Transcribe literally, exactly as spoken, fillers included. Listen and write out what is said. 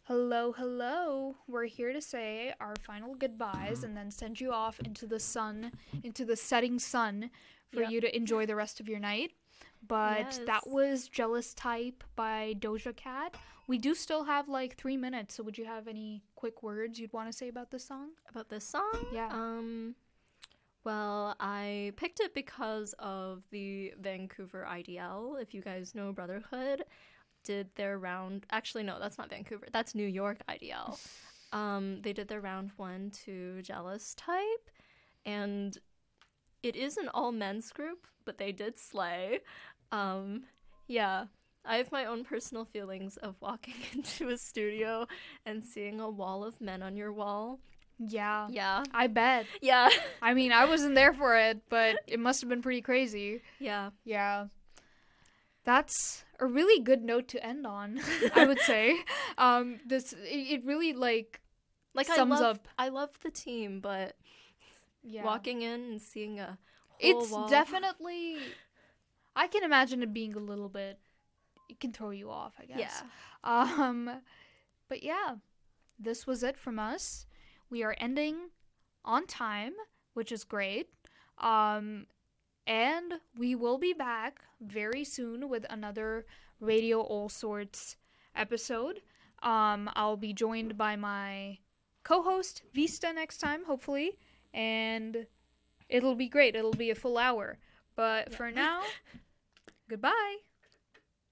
Hello, hello. We're here to say our final goodbyes and then send you off into the sun, into the setting sun, for Yep. you to enjoy the rest of your night. But Yes. that was Jealous Type by Doja Cat. We do still have like three minutes, so would you have any quick words you'd want to say about this song? About this song? Yeah. Um, well, I picked it because of the Vancouver I D L. If you guys know Brotherhood, did their round. Actually, no, that's not Vancouver. That's New York I D L. Um, they did their round one to Jealous Type, and it is an all men's group, but they did slay. Um, yeah. I have my own personal feelings of walking into a studio and seeing a wall of men on your wall. Yeah. Yeah. I bet. Yeah. I mean, I wasn't there for it, but it must have been pretty crazy. Yeah. Yeah. That's a really good note to end on, I would say. Um, this it, it really like Like sums I love up. I love the team, but Yeah. walking in and seeing a whole It's wall. definitely. I can imagine it being a little bit. It can throw you off, I guess. Yeah. Um, but yeah, this was it from us. We are ending on time, which is great. Um, and we will be back very soon with another Radio All Sorts episode. Um, I'll be joined by my co-host Vista next time, hopefully, and it'll be great. It'll be a full hour. But Yeah. for now, goodbye.